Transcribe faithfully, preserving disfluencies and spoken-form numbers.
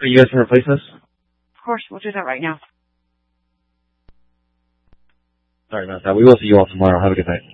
You guys can replace this? Of course, we'll do that right now. Sorry about that. We will see you all tomorrow. Have a good night.